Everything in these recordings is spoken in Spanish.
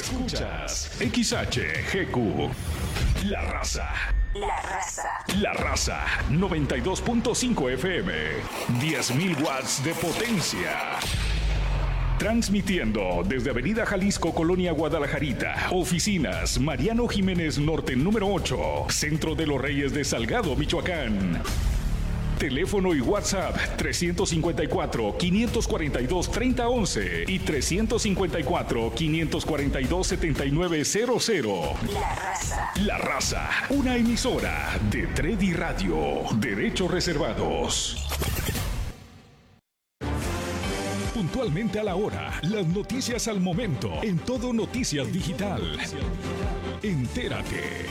Escuchas XHGQ. La Raza. La Raza. La Raza 92.5 FM. 10.000 watts de potencia. Transmitiendo desde Avenida Jalisco, Colonia Guadalajarita. Oficinas Mariano Jiménez Norte número 8. Centro de los Reyes de Salgado, Michoacán. Teléfono y WhatsApp 354-542-3011 y 354-542-7900. La Raza. La Raza, una emisora de Tredi Radio. Derechos reservados. Puntualmente a la hora, las noticias al momento, en Todo Noticias Digital. Entérate.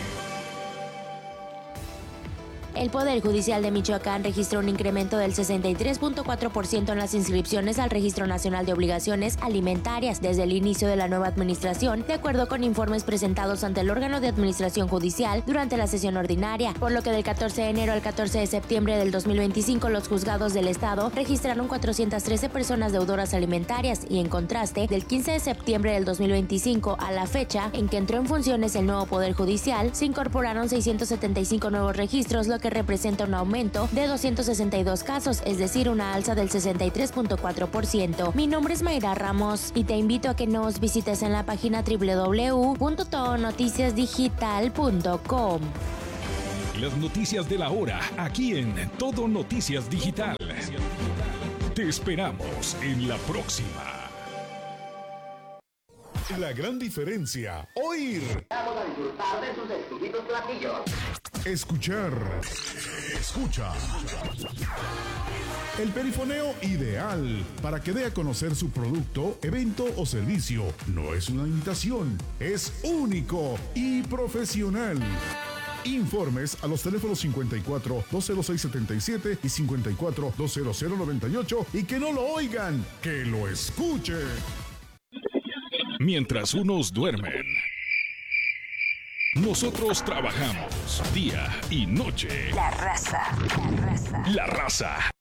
El Poder Judicial de Michoacán registró un incremento del 63.4% en las inscripciones al Registro Nacional de Obligaciones Alimentarias desde el inicio de la nueva administración, de acuerdo con informes presentados ante el órgano de administración judicial durante la sesión ordinaria, por lo que del 14 de enero al 14 de septiembre del 2025 los juzgados del Estado registraron 413 personas deudoras alimentarias y, en contraste, del 15 de septiembre del 2025 a la fecha en que entró en funciones el nuevo Poder Judicial, se incorporaron 675 nuevos registros, lo que representa un aumento de 262 casos, es decir, una alza del 63.4%. Mi nombre es Mayra Ramos y te invito a que nos visites en la página www.todonoticiasdigital.com. Las noticias de la hora, aquí en Todo Noticias Digital. Te esperamos en la próxima. La gran diferencia, oír. Vamos a disfrutar de sus exquisitos platillos. Escuchar. Escucha. El perifoneo ideal para que dé a conocer su producto, evento o servicio. No es una imitación, es único y profesional. Informes a los teléfonos 54 206 77 y 54 200 98 y que no lo oigan, que lo escuchen. Mientras unos duermen, nosotros trabajamos día y noche. La Raza. La Raza. La Raza